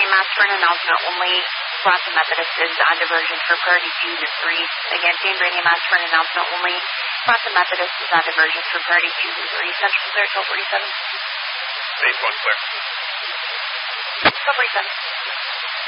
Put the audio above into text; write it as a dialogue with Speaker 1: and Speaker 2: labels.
Speaker 1: Mass for an announcement only. Bronson Methodist is on diversion for priority 2 to 3. Again, Jane Brady Mass for an announcement only. Bronson Methodist is on diversion for priority 2 to 3. Central clear, 1247.
Speaker 2: Base 1 clear.
Speaker 1: 1247.